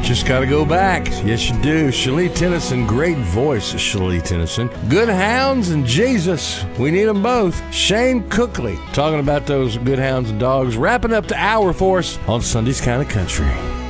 Just got to go back. Yes, you do. Shalee Tennyson, great voice, Shalee Tennyson. Good Hounds and Jesus. We need them both. Shane Cookley talking about those good hounds and dogs. Wrapping up the hour for us on Sunday's Kind of Country.